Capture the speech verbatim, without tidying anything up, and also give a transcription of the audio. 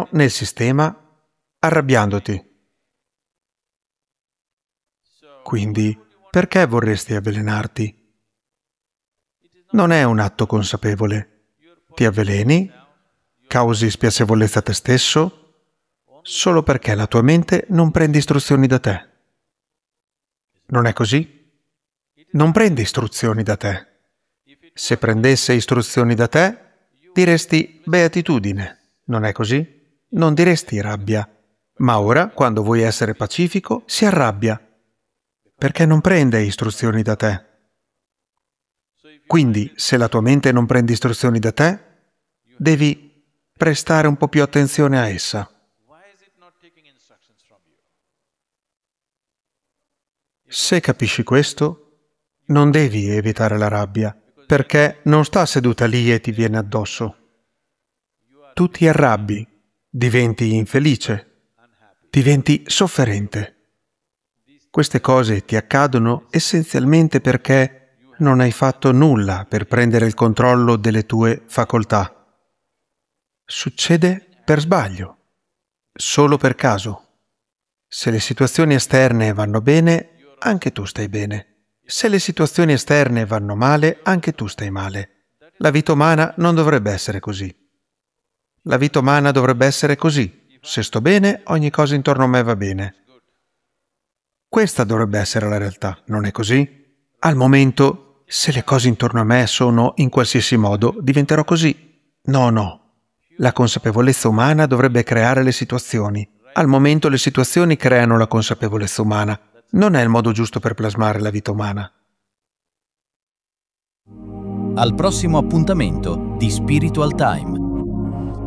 nel sistema arrabbiandoti. Quindi, perché vorresti avvelenarti? Non è un atto consapevole. Ti avveleni, causi spiacevolezza a te stesso, solo perché la tua mente non prende istruzioni da te. Non è così? Non prende istruzioni da te. Se prendesse istruzioni da te, diresti beatitudine. Non è così? Non diresti rabbia. Ma ora, quando vuoi essere pacifico, si arrabbia, perché non prende istruzioni da te. Quindi, se la tua mente non prende istruzioni da te, devi prestare un po' più attenzione a essa. Se capisci questo, non devi evitare la rabbia, perché non sta seduta lì e ti viene addosso. Tu ti arrabbi, diventi infelice, diventi sofferente. Queste cose ti accadono essenzialmente perché non hai fatto nulla per prendere il controllo delle tue facoltà. Succede per sbaglio, solo per caso. Se le situazioni esterne vanno bene, anche tu stai bene. Se le situazioni esterne vanno male, anche tu stai male. La vita umana non dovrebbe essere così. La vita umana dovrebbe essere così. Se sto bene, ogni cosa intorno a me va bene. Questa dovrebbe essere la realtà, non è così? Al momento, se le cose intorno a me sono in qualsiasi modo, diventerò così. No, no. La consapevolezza umana dovrebbe creare le situazioni. Al momento le situazioni creano la consapevolezza umana. Non è il modo giusto per plasmare la vita umana. Al prossimo appuntamento di Spiritual Time.